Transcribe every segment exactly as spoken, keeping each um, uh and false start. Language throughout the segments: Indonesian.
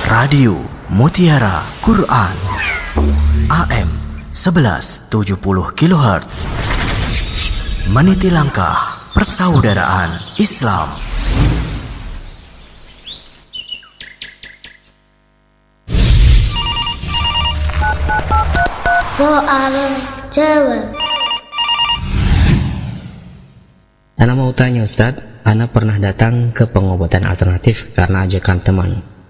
Radio Mutiara Quran A M sebelas tujuh puluh kilohertz, meniti langkah persaudaraan Islam. Soal jawab. Ana mau tanya Ustadz, Ana pernah datang ke pengobatan alternatif karena ajakan teman.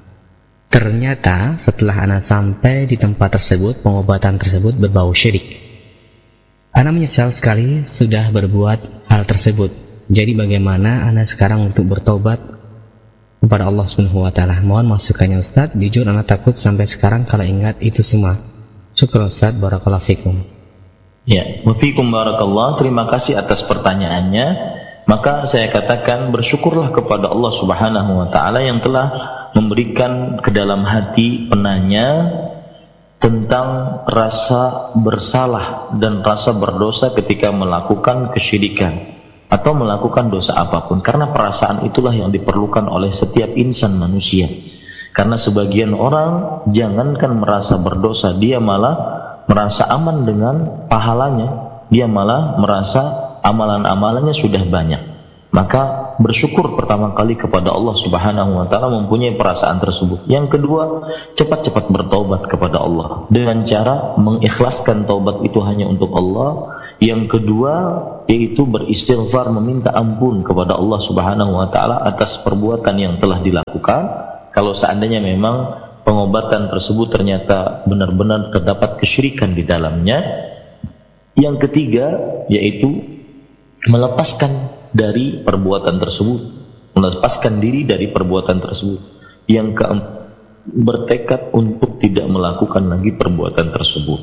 Ternyata setelah Ana sampai di tempat tersebut, pengobatan tersebut berbau syirik. Ana menyesal sekali sudah berbuat hal tersebut. Jadi bagaimana Ana sekarang untuk bertobat kepada Allah Subhanahu wa taala? Mohon masukannya Ustadz. Jujur Ana takut sampai sekarang kalau ingat itu semua. Syukur Ustadz, barakallahu fikum. Ya, wafikum barakallah. Terima kasih atas pertanyaannya. Maka saya katakan bersyukurlah kepada Allah Subhanahu wa taala yang telah memberikan ke dalam hati penanya tentang rasa bersalah dan rasa berdosa ketika melakukan kesyirikan atau melakukan dosa apapun, karena perasaan itulah yang diperlukan oleh setiap insan manusia. Karena sebagian orang jangankan merasa berdosa, dia malah merasa aman dengan pahalanya, dia malah merasa amalan-amalannya sudah banyak. Maka bersyukur pertama kali kepada Allah Subhanahu wa taala mempunyai perasaan tersebut. Yang kedua, cepat-cepat bertaubat kepada Allah dengan cara mengikhlaskan taubat itu hanya untuk Allah. Yang kedua, yaitu beristighfar, meminta ampun kepada Allah Subhanahu wa taala atas perbuatan yang telah dilakukan. Kalau seandainya memang pengobatan tersebut ternyata benar-benar terdapat kesyirikan di dalamnya. Yang ketiga, yaitu melepaskan dari perbuatan tersebut, melepaskan diri dari perbuatan tersebut. Yang keempat, bertekad untuk tidak melakukan lagi perbuatan tersebut.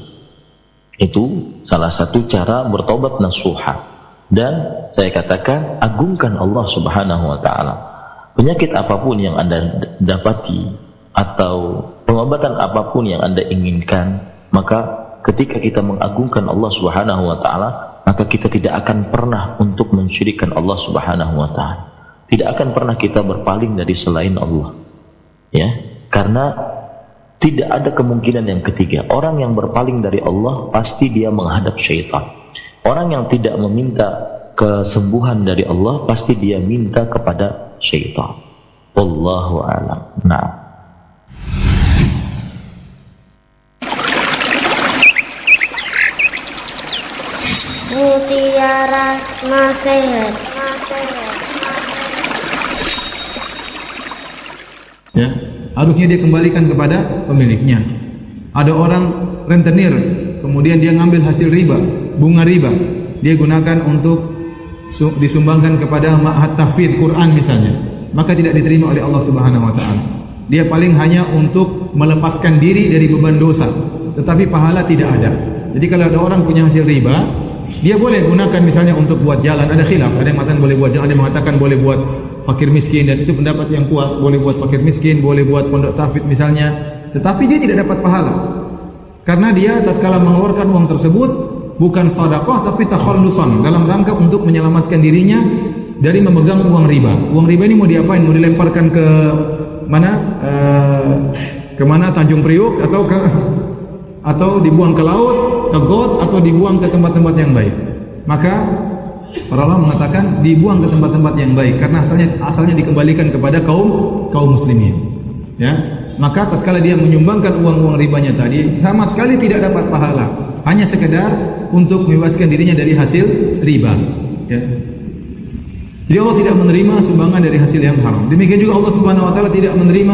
Itu salah satu cara bertobat nasuha. Dan saya katakan, agungkan Allah Subhanahu wa taala. Penyakit apapun yang Anda dapati atau pengobatan apapun yang Anda inginkan, maka ketika kita mengagungkan Allah Subhanahu wa taala, maka kita tidak akan pernah untuk mensyirikkan Allah Subhanahu wa taala. Tidak akan pernah kita berpaling dari selain Allah. Ya, karena tidak ada kemungkinan yang ketiga. Orang yang berpaling dari Allah pasti dia menghadap syaitan. Orang yang tidak meminta kesembuhan dari Allah pasti dia minta kepada syaitan. Wallahu a'lam. Nah, Mutiara Nasihat. Ya, harusnya dia kembalikan kepada pemiliknya. Ada orang rentenir, kemudian dia ngambil hasil riba, bunga riba, dia gunakan untuk disumbangkan kepada ma'had tahfidz Quran misalnya, maka tidak diterima oleh Allah Subhanahu wa taala. Dia paling hanya untuk melepaskan diri dari beban dosa, tetapi pahala tidak ada. Jadi kalau ada orang punya hasil riba, dia boleh gunakan misalnya untuk buat jalan. Ada khilaf, ada yang mengatakan boleh buat jalan, ada yang mengatakan boleh buat fakir miskin, dan itu pendapat yang kuat. Boleh buat fakir miskin, boleh buat pondok tahfidz misalnya, tetapi dia tidak dapat pahala karena dia tatkala mengeluarkan uang tersebut bukan sedekah tapi takhallusan, dalam rangka untuk menyelamatkan dirinya dari memegang uang riba. Uang riba ini mau diapain? Mau dilemparkan ke mana? Uh, ke mana? Tanjung Priuk atau ke atau dibuang ke laut, ke got, atau dibuang ke tempat-tempat yang baik. Maka para ulama mengatakan dibuang ke tempat-tempat yang baik karena asalnya asalnya dikembalikan kepada kaum kaum muslimin. Ya, maka tatkala dia menyumbangkan uang-uang ribanya tadi sama sekali tidak dapat pahala, hanya sekedar untuk membebaskan dirinya dari hasil riba. Ya. Jadi Allah tidak menerima sumbangan dari hasil yang haram. Demikian juga Allah Subhanahu wa taala tidak menerima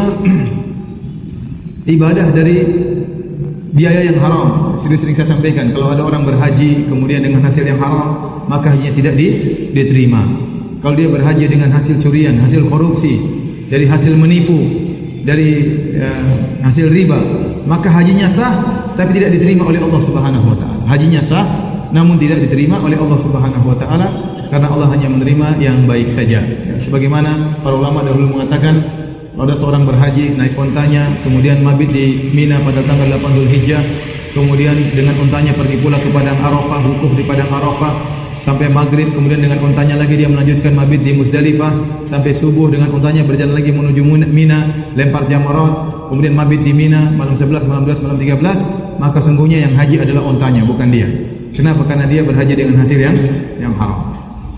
ibadah dari biaya yang haram. Sering-sering saya sampaikan, kalau ada orang berhaji kemudian dengan hasil yang haram, maka hajinya tidak di, diterima. Kalau dia berhaji dengan hasil curian, hasil korupsi, dari hasil menipu, dari uh, hasil riba, maka hajinya sah tapi tidak diterima oleh Allah Subhanahu wa taala. Hajinya sah namun tidak diterima oleh Allah Subhanahu wa taala karena Allah hanya menerima yang baik saja. Ya, sebagaimana para ulama dahulu mengatakan, kalau ada seorang berhaji naik ontanya, kemudian mabit di Mina pada tanggal delapan Dzulhijjah, kemudian dengan ontanya pergi pula ke padang Arafah, wukuf di padang Arafah sampai maghrib, kemudian dengan ontanya lagi dia melanjutkan mabit di Muzdalifah sampai subuh, dengan ontanya berjalan lagi menuju Mina, lempar jamarat, kemudian mabit di Mina malam sebelas, malam dua belas, malam tiga belas, maka sungguhnya yang haji adalah ontanya, bukan dia. Kenapa? Karena dia berhaji dengan hasil yang yang haram.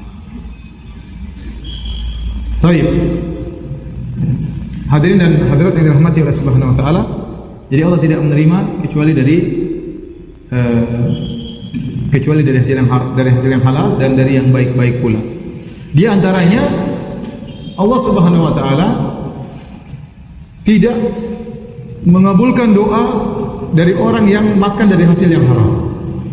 Baik. Hadirin dan hadirat yang dirahmati oleh Subhanahu wa taala, jadi Allah tidak menerima kecuali dari uh, kecuali dari hasil yang dari hasil yang halal dan dari yang baik-baik pula. Di antaranya Allah Subhanahu wa taala tidak mengabulkan doa dari orang yang makan dari hasil yang haram.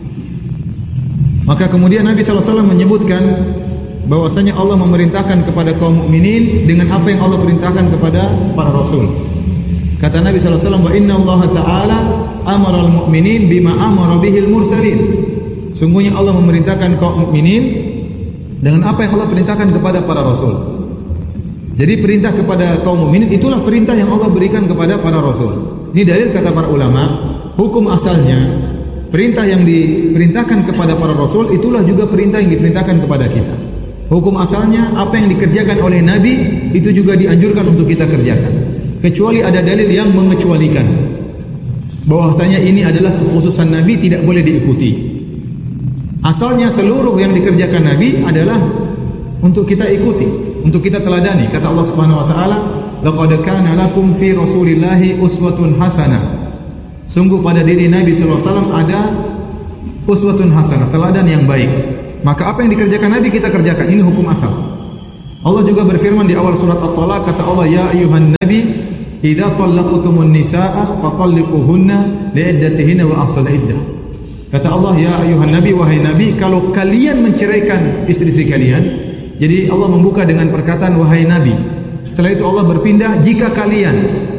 Maka kemudian Nabi sallallahu alaihi wasallam menyebutkan bahwasanya Allah memerintahkan kepada kaum mukminin dengan apa yang Allah perintahkan kepada para rasul. Kata Nabi sallallahu alaihi wasallam, "Wa inna Allah ta'ala amara al-mu'minin bima amara bihil mursalin." Sungguhnya Allah memerintahkan kaum mukminin dengan apa yang Allah perintahkan kepada para rasul. Jadi perintah kepada kaum mukminin itulah perintah yang Allah berikan kepada para rasul. Ini dalil kata para ulama, hukum asalnya perintah yang diperintahkan kepada para rasul itulah juga perintah yang diperintahkan kepada kita. Hukum asalnya apa yang dikerjakan oleh Nabi itu juga dianjurkan untuk kita kerjakan. Kecuali ada dalil yang mengecualikan bahwasanya ini adalah kekhususan Nabi, tidak boleh diikuti. Asalnya seluruh yang dikerjakan Nabi adalah untuk kita ikuti, untuk kita teladani. Kata Allah Subhanahu wa taala, "Laqad kana lakum fi Rasulillahi uswatun hasanah." Sungguh pada diri Nabi sallallahu alaihi wasallam ada uswatun hasanah, teladan yang baik. Maka apa yang dikerjakan Nabi kita kerjakan. Ini hukum asal. Allah juga berfirman di awal surat At-Talaq, kata Allah, "Ya ayuhan nabi, idza talaqtumun nisaa fatalliquhunna li'iddatihinna wa ahsul iddah." Kata Allah, "Ya ayuhan nabi, wahai nabi, kalau kalian menceraikan istri-istri kalian." Jadi Allah membuka dengan perkataan wahai nabi. Setelah itu Allah berpindah jika kalian.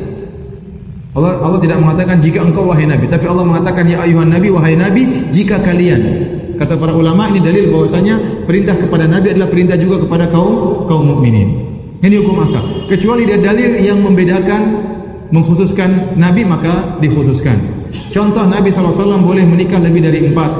Allah Allah tidak mengatakan jika engkau wahai nabi, tapi Allah mengatakan ya ayuhan nabi, wahai nabi, jika kalian. Kata para ulama ini dalil bahwasanya perintah kepada nabi adalah perintah juga kepada kaum kaum mukminin. Ini hukum asal. Kecuali ada dalil yang membedakan, mengkhususkan nabi maka dikhususkan. Contoh Nabi sallallahu alaihi wasallam boleh menikah lebih dari empat.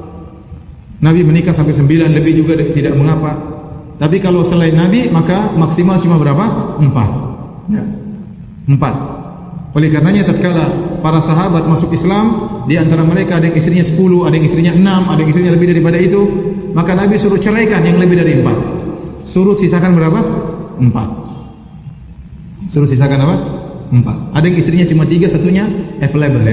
Nabi menikah sampai sembilan, lebih juga tidak mengapa. Tapi kalau selain Nabi maka maksimal cuma berapa? Empat. Ya. Empat. Oleh karenanya tatkala para sahabat masuk Islam, di antara mereka ada yang istrinya sepuluh, ada yang istrinya enam, ada yang istrinya lebih daripada itu, maka Nabi suruh ceraikan yang lebih dari empat. Suruh sisakan berapa? Empat. Suruh sisakan apa? Empat. Ada yang istrinya cuma tiga, satunya available ya.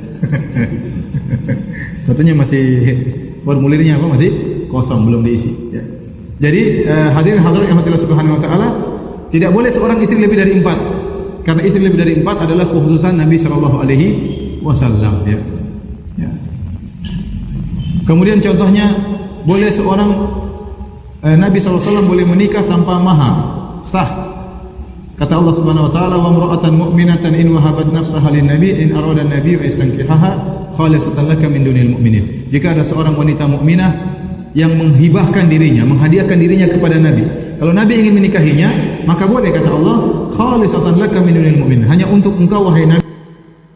Satunya masih formulirnya apa? Masih kosong, belum diisi. Ya. Jadi uh, hadirin hadirat yang Allah Subhanahu wa taala, tidak boleh seorang istri lebih dari empat. Karena istri lebih dari empat adalah kekhususan Nabi Shallallahu Alaihi Wasallam. Ya. Ya. Kemudian contohnya boleh seorang eh, Nabi Shallallahu Alaihi Wasallam boleh menikah tanpa mahar sah. Kata Allah Subhanahu Wa Taala, "Wa imra'atan mu'minatan in wahabat nafsaha lin nabi in arada an-nabi wa istankihaha khalisatan laka min dunil mu'minin." Jika ada seorang wanita mukminah yang menghibahkan dirinya, menghadiahkan dirinya kepada Nabi. Kalau Nabi ingin menikahinya, maka boleh kata Allah, khalisatan laka min dunil mu'minin. Hanya untuk engkau wahai Nabi